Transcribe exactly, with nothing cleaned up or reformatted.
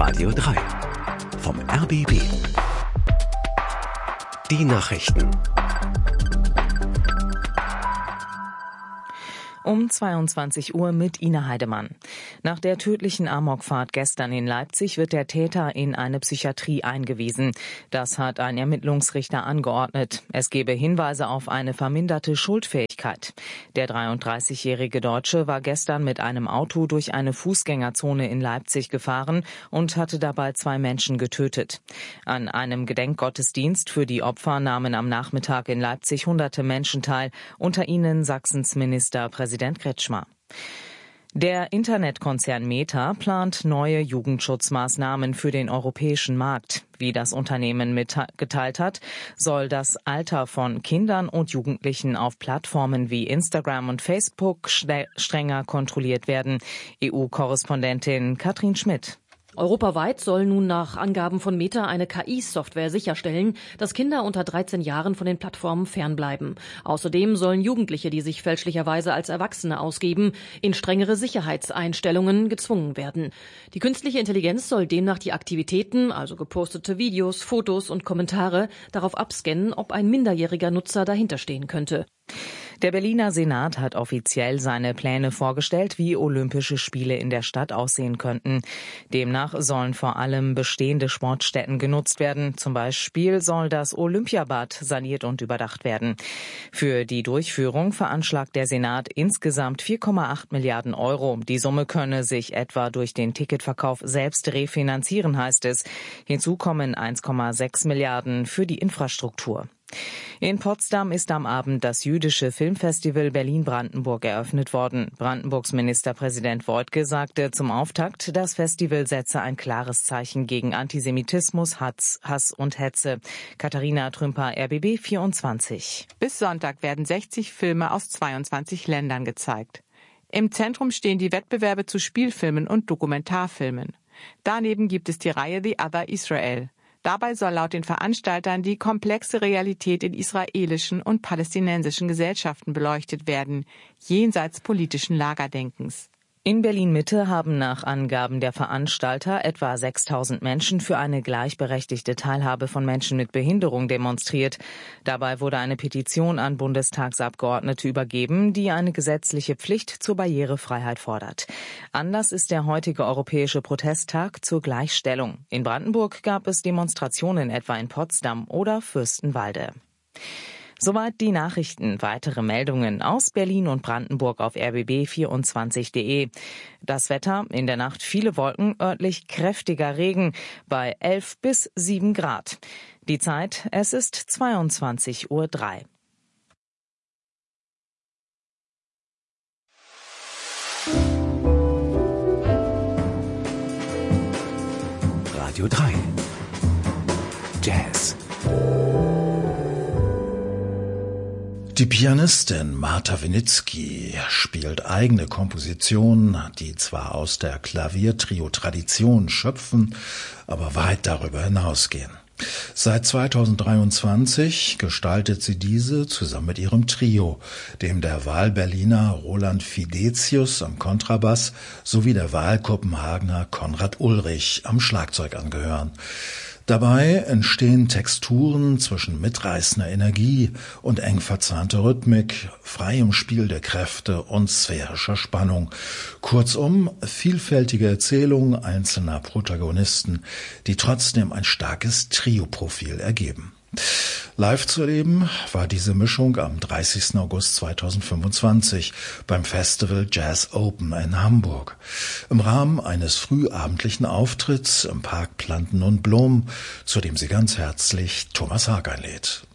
Radio drei vom R B B. Die Nachrichten. Um zweiundzwanzig Uhr mit Ina Heidemann. Nach der tödlichen Amokfahrt gestern in Leipzig wird der Täter in eine Psychiatrie eingewiesen. Das hat ein Ermittlungsrichter angeordnet. Es gebe Hinweise auf eine verminderte Schuldfähigkeit. Der dreiunddreißigjährige Deutsche war gestern mit einem Auto durch eine Fußgängerzone in Leipzig gefahren und hatte dabei zwei Menschen getötet. An einem Gedenkgottesdienst für die Opfer nahmen am Nachmittag in Leipzig hunderte Menschen teil, unter ihnen Sachsens Ministerpräsident Präsident Kretschmer. Der Internetkonzern Meta plant neue Jugendschutzmaßnahmen für den europäischen Markt. Wie das Unternehmen mitgeteilt hat, soll das Alter von Kindern und Jugendlichen auf Plattformen wie Instagram und Facebook strenger kontrolliert werden. E U-Korrespondentin Katrin Schmidt. Europaweit soll nun nach Angaben von Meta eine K I-Software sicherstellen, dass Kinder unter dreizehn Jahren von den Plattformen fernbleiben. Außerdem sollen Jugendliche, die sich fälschlicherweise als Erwachsene ausgeben, in strengere Sicherheitseinstellungen gezwungen werden. Die künstliche Intelligenz soll demnach die Aktivitäten, also gepostete Videos, Fotos und Kommentare, darauf abscannen, ob ein minderjähriger Nutzer dahinterstehen könnte. Der Berliner Senat hat offiziell seine Pläne vorgestellt, wie Olympische Spiele in der Stadt aussehen könnten. Demnach sollen vor allem bestehende Sportstätten genutzt werden. Zum Beispiel soll das Olympiabad saniert und überdacht werden. Für die Durchführung veranschlagt der Senat insgesamt vier Komma acht Milliarden Euro. Die Summe könne sich etwa durch den Ticketverkauf selbst refinanzieren, heißt es. Hinzu kommen eins Komma sechs Milliarden für die Infrastruktur. In Potsdam ist am Abend das jüdische Filmfestival Berlin-Brandenburg eröffnet worden. Brandenburgs Ministerpräsident Woidke sagte zum Auftakt, das Festival setze ein klares Zeichen gegen Antisemitismus, Hass, Hass und Hetze. Katharina Trümper, R B B vierundzwanzig. Bis Sonntag werden sechzig Filme aus zweiundzwanzig Ländern gezeigt. Im Zentrum stehen die Wettbewerbe zu Spielfilmen und Dokumentarfilmen. Daneben gibt es die Reihe The Other Israel. Dabei soll laut den Veranstaltern die komplexe Realität in israelischen und palästinensischen Gesellschaften beleuchtet werden, jenseits politischen Lagerdenkens. In Berlin-Mitte haben nach Angaben der Veranstalter etwa sechstausend Menschen für eine gleichberechtigte Teilhabe von Menschen mit Behinderung demonstriert. Dabei wurde eine Petition an Bundestagsabgeordnete übergeben, die eine gesetzliche Pflicht zur Barrierefreiheit fordert. Anlass ist der heutige Europäische Protesttag zur Gleichstellung. In Brandenburg gab es Demonstrationen etwa in Potsdam oder Fürstenwalde. Soweit die Nachrichten. Weitere Meldungen aus Berlin und Brandenburg auf R B B vierundzwanzig punkt de. Das Wetter, in der Nacht viele Wolken, örtlich kräftiger Regen bei elf bis sieben Grad. Die Zeit, es ist zweiundzwanzig Uhr drei. Radio drei. Jazz. Die Pianistin Marta Winitzki spielt eigene Kompositionen, die zwar aus der Klaviertrio-Tradition schöpfen, aber weit darüber hinausgehen. Seit zweitausenddreiundzwanzig gestaltet sie diese zusammen mit ihrem Trio, dem der Wahlberliner Roland Fidetius am Kontrabass sowie der Wahlkopenhagener Konrad Ulrich am Schlagzeug angehören. Dabei entstehen Texturen zwischen mitreißender Energie und eng verzahnter Rhythmik, freiem Spiel der Kräfte und sphärischer Spannung. Kurzum, vielfältige Erzählungen einzelner Protagonisten, die trotzdem ein starkes Trio-Profil ergeben. Live zu erleben war diese Mischung am dreißigsten August zweitausendfünfundzwanzig beim Festival Jazz Open in Hamburg. Im Rahmen eines frühabendlichen Auftritts im Park Planten und Blumen, zu dem sie ganz herzlich Thomas Haag einlädt.